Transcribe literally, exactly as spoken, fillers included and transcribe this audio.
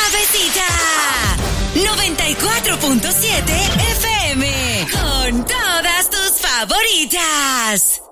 Suavecita. noventa y cuatro punto siete F M. Con todas tus favoritas.